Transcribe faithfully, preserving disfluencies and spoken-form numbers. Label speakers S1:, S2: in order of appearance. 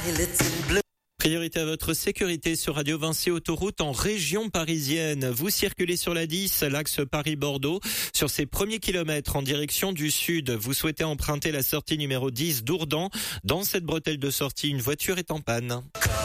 S1: Priorité à votre sécurité sur Radio Vinci Autoroute en région parisienne. Vous circulez sur la dix, l'axe Paris-Bordeaux. Sur ces premiers kilomètres en direction du sud, vous souhaitez emprunter la sortie numéro dix d'Ourdan. Dans cette bretelle de sortie, une voiture est en panne.